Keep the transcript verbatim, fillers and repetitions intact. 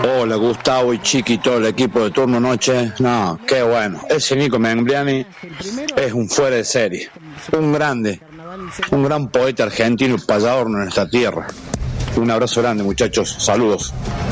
Hola Gustavo y Chiqui, todo el equipo de Turno Noche. No, qué bueno. Ese Nico Membriani es un fuera de serie. Un grande. Un gran poeta argentino y payador de nuestra tierra. Un abrazo grande, muchachos. Saludos.